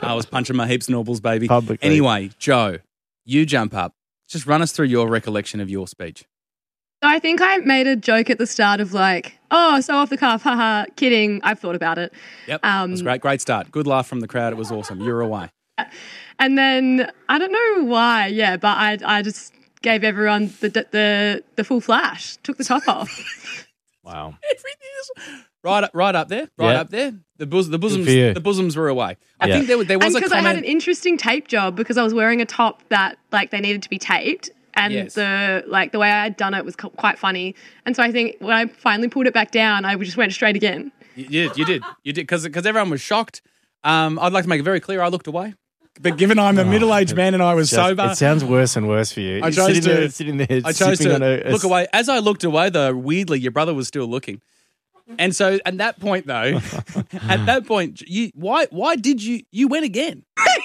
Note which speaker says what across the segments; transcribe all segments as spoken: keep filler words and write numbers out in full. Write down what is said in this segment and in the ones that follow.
Speaker 1: I was punching my heaps norbles, baby.
Speaker 2: Publicly.
Speaker 1: Anyway, Joe, you jump up. Just run us through your recollection of your speech.
Speaker 3: So I think I made a joke at the start of like, oh, so off the cuff, haha, kidding. I've thought about it.
Speaker 1: Yep,
Speaker 3: Um,
Speaker 1: it was great. Great start. Good laugh from the crowd. It was awesome. You were away.
Speaker 3: And then I don't know why, yeah, but I I just gave everyone the the the full flash, took the top off.
Speaker 2: Wow.
Speaker 1: Everything is right up, right up there, right
Speaker 2: Yeah.
Speaker 1: up there. The bus, the bosoms,
Speaker 2: for you.
Speaker 1: the bosoms were away. I
Speaker 2: Yeah.
Speaker 1: think there, there was
Speaker 3: And
Speaker 1: a
Speaker 3: because I had
Speaker 1: comment.
Speaker 3: an interesting tape job because I was wearing a top that like they needed to be taped. And
Speaker 1: Yes.
Speaker 3: the like the way I had done it was co- quite funny. And so I think when I finally pulled it back down, I just went straight again.
Speaker 1: You did, you did, you did, because because everyone was shocked. Um, I'd like to make it very clear. I looked away, but given I'm a middle-aged man and I was
Speaker 2: Just-
Speaker 1: sober,
Speaker 2: It sounds worse and worse for you.
Speaker 1: I
Speaker 2: You're
Speaker 1: chose
Speaker 2: sitting
Speaker 1: to
Speaker 2: there, sitting there
Speaker 1: I chose
Speaker 2: sipping
Speaker 1: to
Speaker 2: on a, a
Speaker 1: look away. As I looked away, though, weirdly, your brother was still looking. And so, at that point, though, at that point, you why why did you you went again?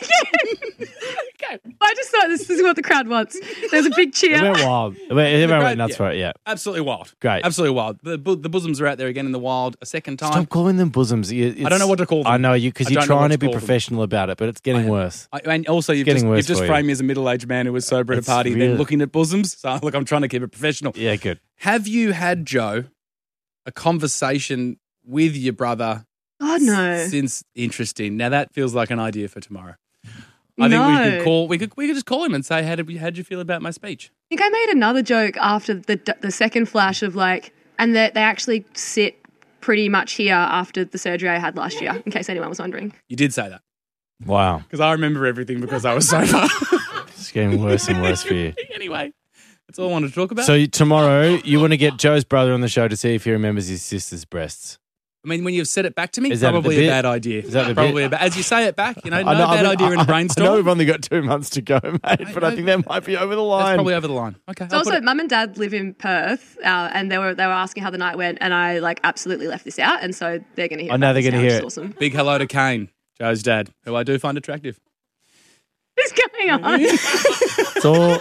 Speaker 1: Okay.
Speaker 3: I just thought this is what the crowd wants. There's a big
Speaker 2: It
Speaker 3: cheer.
Speaker 2: went wild. It went- Everyone
Speaker 1: Great,
Speaker 2: went nuts
Speaker 1: yeah.
Speaker 2: for it, yeah.
Speaker 1: Absolutely wild.
Speaker 2: Great.
Speaker 1: Absolutely wild. The, bu- the bosoms are out there again in the wild a second time.
Speaker 2: Stop calling them bosoms. You- it's-
Speaker 1: I don't know what to call them.
Speaker 2: I know you because
Speaker 1: I
Speaker 2: you're
Speaker 1: don't know
Speaker 2: trying
Speaker 1: what
Speaker 2: to
Speaker 1: to
Speaker 2: be
Speaker 1: call them.
Speaker 2: professional about it, but it's getting worse.
Speaker 1: I, and also, you've
Speaker 2: getting
Speaker 1: just,
Speaker 2: worse
Speaker 1: you've just
Speaker 2: for you.
Speaker 1: framed me as a middle-aged man who was sober at a
Speaker 2: It's
Speaker 1: party,
Speaker 2: really-
Speaker 1: then looking at bosoms. So, look, I'm trying to keep it professional.
Speaker 2: Yeah, good.
Speaker 1: Have you had, Joe, a conversation with your brother
Speaker 3: Oh no.
Speaker 1: since? Interesting. Now, that feels like an idea for tomorrow. I think we
Speaker 3: No.
Speaker 1: could call. We could. We could just call him and say, "How did we? How did you feel about my speech?"
Speaker 3: I think I made another joke after the the second flash of like, and that they actually sit pretty much here after the surgery I had last year, in case anyone was wondering.
Speaker 1: You did say that
Speaker 2: Wow.
Speaker 1: because I remember everything because I was sober.
Speaker 2: It's getting worse and worse for you.
Speaker 1: Anyway, that's all I wanted to talk about.
Speaker 2: So you- tomorrow, you want to get Joe's brother on the show to see if he remembers his sister's breasts.
Speaker 1: I mean, when you've said it back to me,
Speaker 2: Is that the
Speaker 1: probably a
Speaker 2: bit?
Speaker 1: bad idea.
Speaker 2: Is that the
Speaker 1: probably
Speaker 2: bit?
Speaker 1: a bad. As you say it back, you know, no
Speaker 2: I know,
Speaker 1: bad
Speaker 2: I mean,
Speaker 1: idea in
Speaker 2: I-
Speaker 1: a brainstorm.
Speaker 2: I know we've only got two months to go, mate, but I
Speaker 1: know.
Speaker 2: think that might be over the line.
Speaker 1: That's probably over the line. Okay.
Speaker 3: So
Speaker 1: I'll put
Speaker 3: also,
Speaker 1: it-
Speaker 3: mum and dad live in Perth, uh, and they were they were asking how the night went, and I like absolutely left this out, and so they're going to hear.
Speaker 2: Oh, now
Speaker 3: about
Speaker 2: they're
Speaker 3: this
Speaker 2: gonna
Speaker 3: which
Speaker 2: hear
Speaker 3: is
Speaker 2: it.
Speaker 3: Awesome.
Speaker 1: Big hello to Kane, Joe's dad, who I do find attractive.
Speaker 3: What's going on?
Speaker 2: It's all...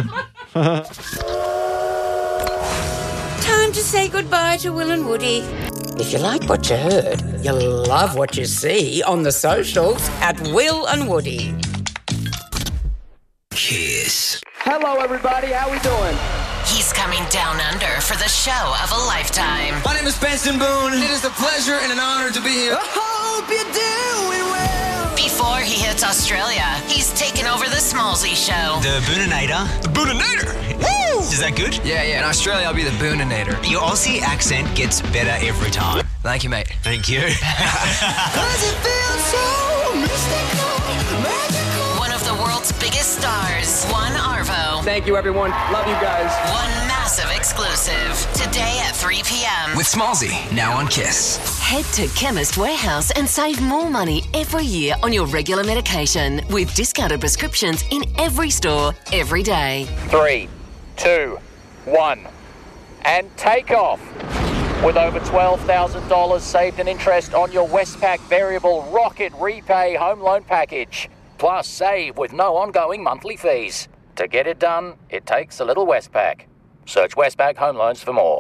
Speaker 4: Time to say goodbye to Will and Woody. If you like what you heard, you'll love what you see on the socials at Will and Woody.
Speaker 5: Kiss.
Speaker 6: Hello, everybody. How we doing?
Speaker 7: He's coming down under for the show of a lifetime.
Speaker 5: My name is Benson Boone. It is a pleasure and an honor to be here. I hope you're doing well.
Speaker 7: Before he hits Australia, he's taken over the Smallsy show.
Speaker 5: The Booninator. The Booninator. Woo! Is that good? Yeah, yeah. In Australia, I'll be the Booninator. Your Aussie accent gets better every time. Thank you, mate. Thank you.
Speaker 7: One of the world's biggest stars, One Arvo.
Speaker 6: Thank you, everyone. Love you guys.
Speaker 7: One massive exclusive. Today at three p.m.
Speaker 5: With Smallsy, now on Kiss.
Speaker 8: Head to Chemist Warehouse and save more money every year on your regular medication with discounted prescriptions in every store, every day.
Speaker 9: Three, two, one, and take off. With over twelve thousand dollars saved in interest on your Westpac Variable Rocket Repay Home Loan Package. Plus, save with no ongoing monthly fees. To get it done, it takes a little Westpac. Search Westpac Home Loans for more.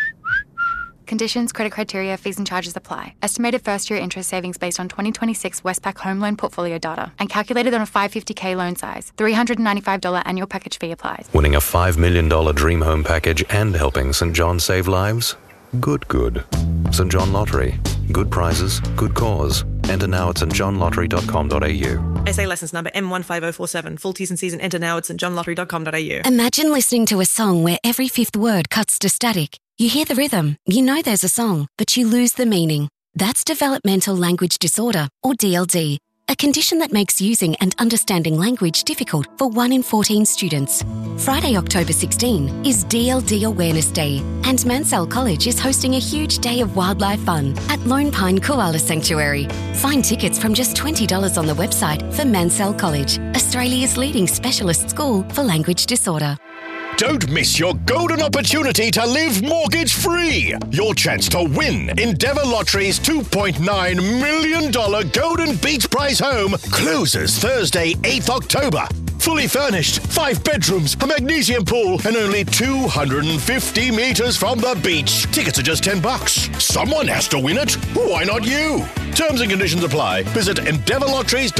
Speaker 10: Conditions, credit criteria, fees and charges apply. Estimated first-year interest savings based on twenty twenty-six Westpac Home Loan Portfolio data and calculated on a five hundred fifty thousand loan size. three hundred ninety-five dollars annual package fee applies.
Speaker 11: Winning a five million dollars dream home package and helping St John save lives? Good, good. St John Lottery. Good prizes, good cause. Enter now at st john lottery dot com dot a u.
Speaker 12: S A license number M one five zero four seven. Full T's and C's and enter now at st john lottery dot com dot a u.
Speaker 13: Imagine listening to a song where every fifth word cuts to static. You hear the rhythm, you know there's a song, but you lose the meaning. That's developmental language disorder, or D L D, a condition that makes using and understanding language difficult for one in fourteen students. Friday, October sixteenth is D L D Awareness Day, and Mansell College is hosting a huge day of wildlife fun at Lone Pine Koala Sanctuary. Find tickets from just twenty dollars on the website for Mansell College, Australia's leading specialist school for language disorder.
Speaker 14: Don't miss your golden opportunity to live mortgage-free. Your chance to win Endeavour Lottery's two point nine million dollars Golden Beach Prize home closes Thursday, eighth October. Fully furnished, five bedrooms, a magnesium pool, and only two hundred fifty metres from the beach. Tickets are just ten bucks. Someone has to win it. Why not you? Terms and conditions apply. Visit endeavour lotteries